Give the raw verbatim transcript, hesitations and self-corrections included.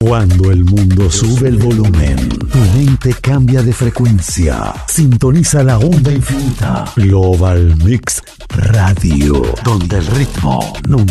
Cuando el mundo sube el volumen, tu mente cambia de frecuencia. Sintoniza la onda infinita. Global Mix Radio, donde el ritmo nunca